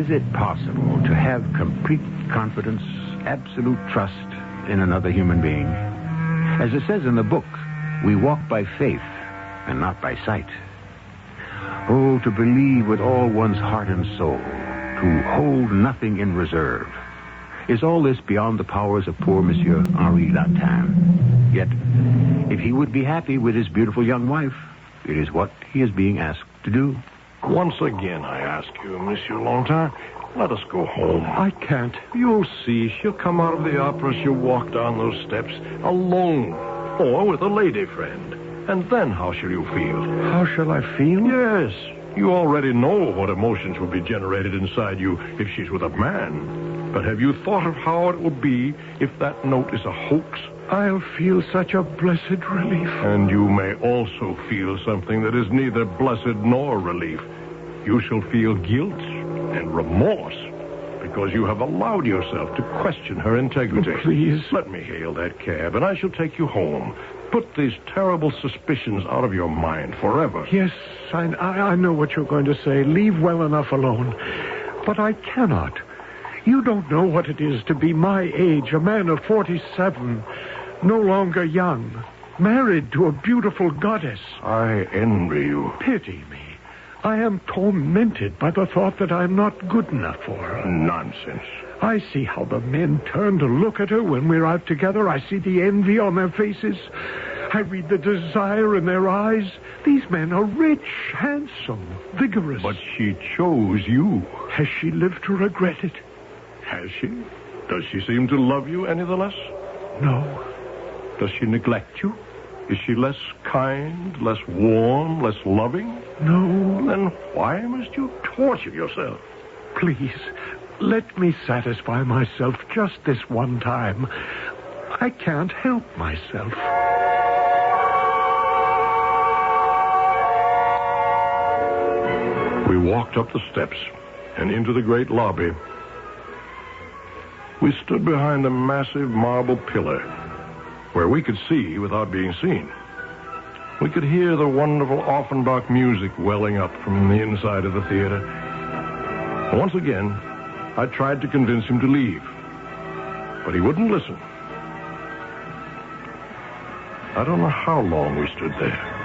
Is it possible to have complete confidence, absolute trust in another human being? As it says in the book, we walk by faith and not by sight. Oh, to believe with all one's heart and soul, to hold nothing in reserve. Is all this beyond the powers of poor Monsieur Henri Lantin? Yet, if he would be happy with his beautiful young wife, it is what he is being asked to do. Once again, I ask you, Monsieur Lantin, let us go home. I can't. You'll see. She'll come out of the opera. She'll walk down those steps alone or with a lady friend. And then how shall you feel? How shall I feel? Yes. You already know what emotions will be generated inside you if she's with a man. But have you thought of how it will be if that note is a hoax? I'll feel such a blessed relief. And you may also feel something that is neither blessed nor relief. You shall feel guilt and remorse because you have allowed yourself to question her integrity. Oh, please. Let me hail that cab, and I shall take you home. Put these terrible suspicions out of your mind forever. Yes, I know what you're going to say. Leave well enough alone. But I cannot. You don't know what it is to be my age, a man of 47, no longer young, married to a beautiful goddess. I envy you. Pity me. I am tormented by the thought that I'm not good enough for her. Nonsense. I see how the men turn to look at her when we're out together. I see the envy on their faces. I read the desire in their eyes. These men are rich, handsome, vigorous. But she chose you. Has she lived to regret it? Has she? Does she seem to love you any the less? No. Does she neglect you? Is she less kind, less warm, less loving? No. Then why must you torture yourself? Please, let me satisfy myself just this one time. I can't help myself. We walked up the steps and into the great lobby. We stood behind a massive marble pillar where we could see without being seen. We could hear the wonderful Offenbach music welling up from the inside of the theater. Once again, I tried to convince him to leave, but he wouldn't listen. I don't know how long we stood there.